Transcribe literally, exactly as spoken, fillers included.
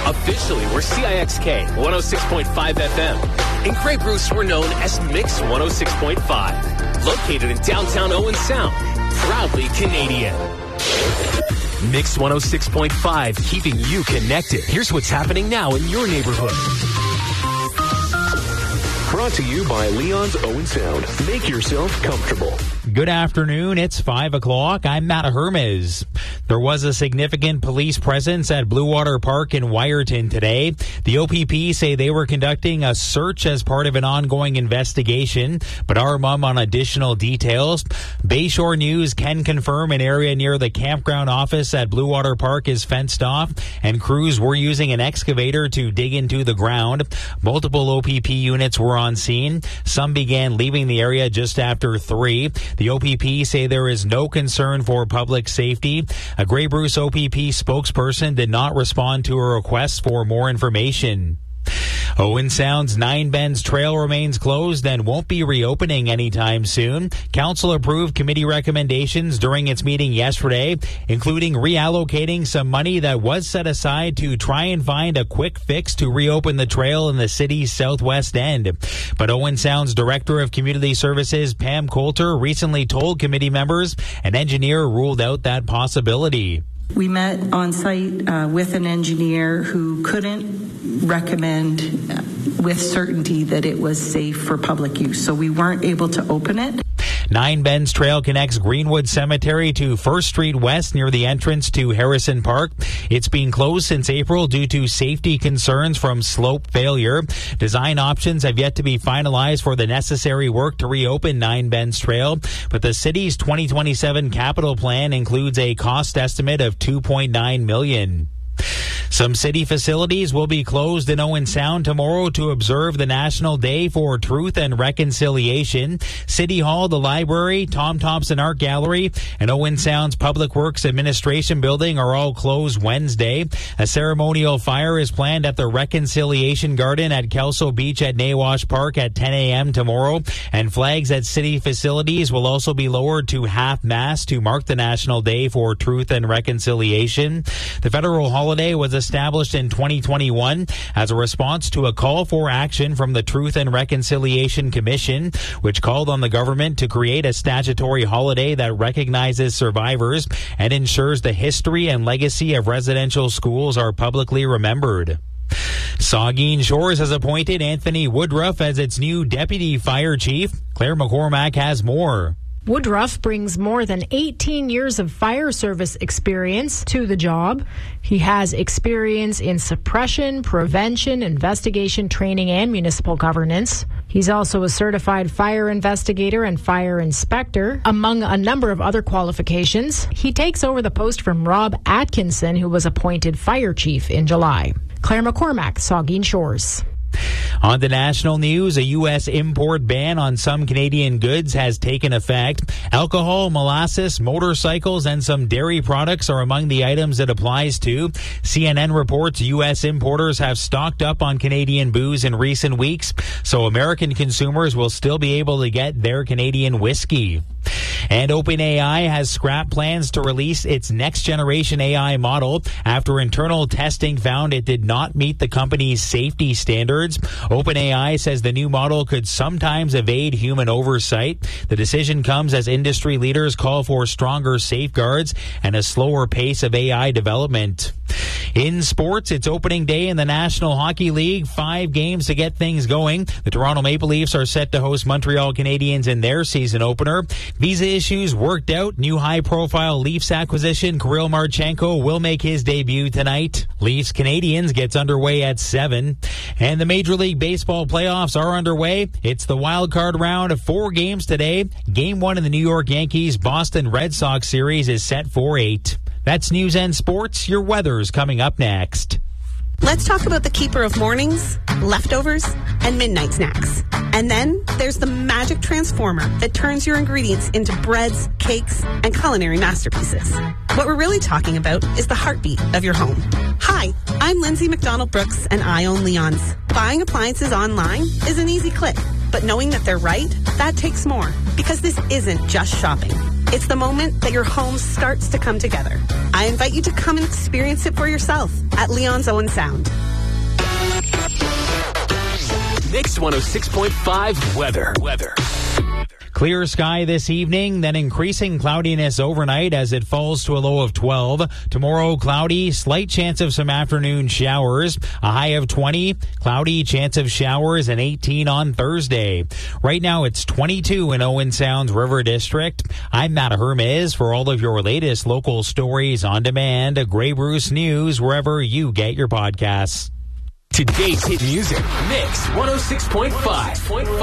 Officially, we're C I X K one oh six point five F M. In Grey Bruce, we're known as Mix one oh six point five. Located in downtown Owen Sound. Proudly Canadian. Mix one oh six point five, keeping you connected. Here's what's happening now in your neighborhood. Brought to you by Leon's Owen Sound. Make yourself comfortable. Good afternoon. It's five o'clock. I'm Matt Hermes. There was a significant police presence at Blue Water Park in Wyerton today. The O P P say they were conducting a search as part of an ongoing investigation, but are mum on additional details. Bayshore News can confirm an area near the campground office at Blue Water Park is fenced off, and crews were using an excavator to dig into the ground. Multiple O P P units were on scene. Some began leaving the area just after three. The O P P say there is no concern for public safety. A Grey Bruce O P P spokesperson did not respond to a request for more information. Owen Sound's Nine Bends Trail remains closed and won't be reopening anytime soon. Council approved committee recommendations during its meeting yesterday, including reallocating some money that was set aside to try and find a quick fix to reopen the trail in the city's southwest end. But Owen Sound's Director of Community Services, Pam Coulter, recently told committee members an engineer ruled out that possibility. We met on site uh, with an engineer who couldn't recommend uh, with certainty that it was safe for public use, so we weren't able to open it. Nine Bends Trail connects Greenwood Cemetery to First Street West near the entrance to Harrison Park. It's been closed since April due to safety concerns from slope failure. Design options have yet to be finalized for the necessary work to reopen Nine Bends Trail, but the city's twenty twenty-seven capital plan includes a cost estimate of two point nine million dollars. Some city facilities will be closed in Owen Sound tomorrow to observe the National Day for Truth and Reconciliation. City Hall, the library, Tom Thompson Art Gallery, and Owen Sound's Public Works Administration Building are all closed Wednesday. A ceremonial fire is planned at the Reconciliation Garden at Kelso Beach at Nawash Park at ten a.m. tomorrow, and flags at city facilities will also be lowered to half-mast to mark the National Day for Truth and Reconciliation. The federal holiday was established in twenty twenty-one as a response to a call for action from the Truth and Reconciliation Commission, which called on the government to create a statutory holiday that recognizes survivors and ensures the history and legacy of residential schools are publicly remembered. Saugeen Shores has appointed Anthony Woodruff as its new deputy fire chief. Claire McCormack has more. Woodruff brings more than eighteen years of fire service experience to the job. He has experience in suppression, prevention, investigation, training, and municipal governance. He's also a certified fire investigator and fire inspector, among a number of other qualifications. He takes over the post from Rob Atkinson, who was appointed fire chief in July. Claire McCormack, Saugeen Shores. On to national news, a U S import ban on some Canadian goods has taken effect. Alcohol, molasses, motorcycles, and some dairy products are among the items it applies to. C N N reports U S importers have stocked up on Canadian booze in recent weeks, so American consumers will still be able to get their Canadian whiskey. And OpenAI has scrapped plans to release its next-generation A I model after internal testing found it did not meet the company's safety standards. OpenAI says the new model could sometimes evade human oversight. The decision comes as industry leaders call for stronger safeguards and a slower pace of A I development. In sports, it's opening day in the National Hockey League. Five games to get things going. The Toronto Maple Leafs are set to host Montreal Canadiens in their season opener. Visa issues worked out. New high-profile Leafs acquisition, Kirill Marchenko, will make his debut tonight. Leafs Canadiens gets underway at seven. And the Major League Baseball playoffs are underway. It's the wild card round of four games today. Game one in the New York Yankees-Boston Red Sox series is set for eight. That's news and sports. Your weather's coming up next. Let's talk about the keeper of mornings, leftovers, and midnight snacks. And then there's the magic transformer that turns your ingredients into breads, cakes, and culinary masterpieces. What we're really talking about is the heartbeat of your home. Hi, I'm Lindsay McDonald Brooks, and I own Leon's. Buying appliances online is an easy click, but knowing that they're right, that takes more. Because this isn't just shopping. It's the moment that your home starts to come together. I invite you to come and experience it for yourself at Leon's Owen Sound. Mix one oh six point five weather. Weather. Clear sky this evening, then increasing cloudiness overnight as it falls to a low of twelve. Tomorrow, cloudy, slight chance of some afternoon showers. A high of twenty, cloudy, chance of showers, and eighteen on Thursday. Right now, it's twenty-two in Owen Sound's River District. I'm Matt Hermes for all of your latest local stories on demand. Grey Bruce News, wherever you get your podcasts. Today's hit music. Mix one oh six point five.